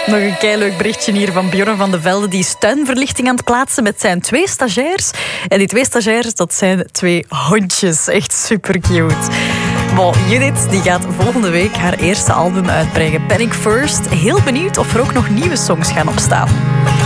Nog een keileuk berichtje hier van Bjorn van de Velde. Die is tuinverlichting aan het plaatsen met zijn 2 stagiairs. En die 2 stagiairs, dat zijn 2 hondjes. Echt super cute. Bon, Judith die gaat volgende week haar eerste album uitbrengen, Panic First. Heel benieuwd of er ook nog nieuwe songs gaan opstaan.